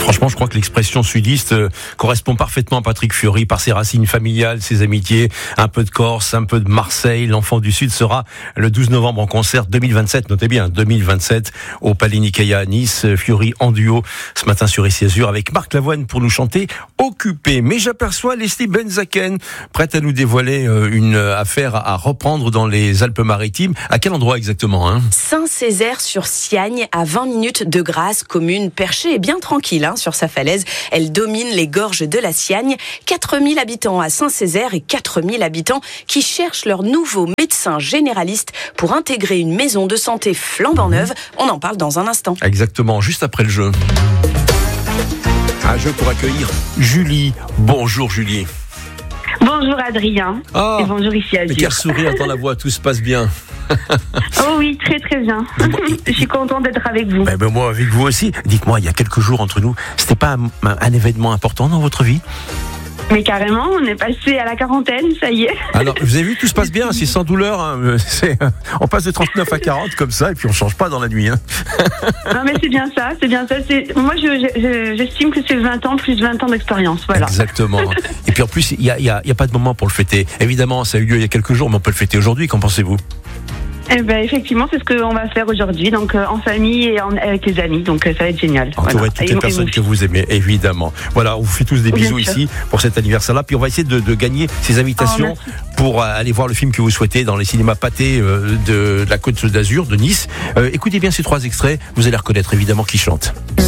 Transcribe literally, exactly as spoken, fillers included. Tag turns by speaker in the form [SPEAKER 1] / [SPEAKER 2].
[SPEAKER 1] Franchement, je crois que l'expression sudiste euh, correspond parfaitement à Patrick Fiori par ses racines familiales, ses amitiés, un peu de Corse, un peu de Marseille. L'Enfant du Sud sera le douze novembre en concert deux mille vingt-sept, notez bien, deux mille vingt-sept au Palais Nicaïa à Nice. Fiori en duo ce matin sur Ici Azur avec Marc Lavoine pour nous chanter Occupé. Mais j'aperçois Leslie Benzaken prête à nous dévoiler euh, une affaire à reprendre dans les Alpes-Maritimes. À quel endroit exactement, hein?
[SPEAKER 2] Saint-Césaire-sur-Siagne, à vingt minutes de Grasse, commune perchée et bien tranquille hein, sur sa falaise. Elle domine les gorges de la Siagne. quatre mille habitants à Saint-Césaire et quatre mille habitants qui cherchent leur nouveau médecin généraliste pour intégrer une maison de santé flambant neuve. On en parle dans un instant.
[SPEAKER 1] Exactement, juste après le jeu. Un jeu pour accueillir Julie. Bonjour Julie.
[SPEAKER 3] Bonjour Adrien.
[SPEAKER 1] Ah,
[SPEAKER 3] et bonjour Ici Azur.
[SPEAKER 1] mais quel sourire dans la voix, tout se passe bien.
[SPEAKER 3] Oh oui, très très bien. Je suis contente d'être avec vous.
[SPEAKER 1] Ben, ben moi avec vous aussi. Dites-moi, il y a quelques jours entre nous, c'était pas un, un événement important dans votre vie?
[SPEAKER 3] Mais carrément, on est passé à la quarantaine, ça y est.
[SPEAKER 1] Alors, vous avez vu, tout se passe bien, c'est sans douleur. Hein. C'est, on passe de trente-neuf à quarante comme ça, et puis on change pas dans la nuit. Hein.
[SPEAKER 3] Non mais c'est bien ça, c'est bien ça. C'est... Moi, je, je, j'estime que c'est vingt ans plus vingt ans d'expérience, voilà.
[SPEAKER 1] Exactement. Et puis en plus, il y a, il y a, il y a pas de moment pour le fêter. Évidemment, ça a eu lieu il y a quelques jours, mais on peut le fêter aujourd'hui. Qu'en pensez-vous?
[SPEAKER 3] Eh ben, effectivement, c'est ce qu'on va faire aujourd'hui, donc euh, en famille et en, avec les amis, donc euh, ça va être génial.
[SPEAKER 1] Entouré
[SPEAKER 3] voilà.
[SPEAKER 1] de toutes
[SPEAKER 3] et,
[SPEAKER 1] les personnes que vous aimez, évidemment. Voilà, on vous fait tous des bisous
[SPEAKER 3] Bien
[SPEAKER 1] ici sûr. Pour cet anniversaire-là, puis on va essayer de, de gagner ces invitations
[SPEAKER 3] oh,
[SPEAKER 1] pour aller voir le film que vous souhaitez dans les cinémas Pathé euh, de, de la Côte d'Azur, de Nice. Euh, écoutez bien ces trois extraits, vous allez reconnaître évidemment qui chante.